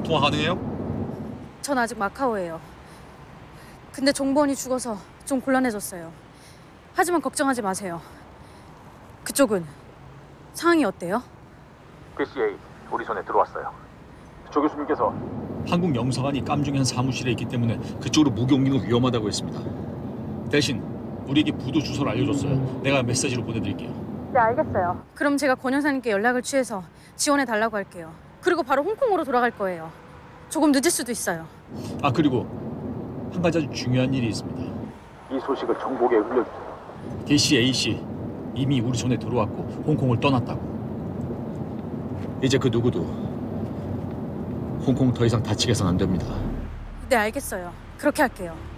통화 가능해요? 전 아직 마카오예요. 근데 종본이 죽어서 좀 곤란해졌어요. 하지만 걱정하지 마세요. 그쪽은 상황이 어때요? PCA 우리 손에 들어왔어요. 조 교수님께서 한국 영사관이 깜중이 한 사무실에 있기 때문에 그쪽으로 무기 옮기는 건 위험하다고 했습니다. 대신 우리에게 부도 주소를 알려줬어요. 내가 메시지로 보내드릴게요. 네, 알겠어요. 그럼 제가 권 여사님께 연락을 취해서 지원해달라고 할게요. 그리고 바로 홍콩으로 돌아갈 거예요. 조금 늦을 수도 있어요. 아, 그리고 한 가지 아주 중요한 일이 있습니다. 이 소식을 정보계에 흘려주세요. DCAC 이미 우리 손에 들어왔고 홍콩을 떠났다고. 이제 그 누구도 홍콩 더 이상 다치게 해서는 안 됩니다. 네, 알겠어요. 그렇게 할게요.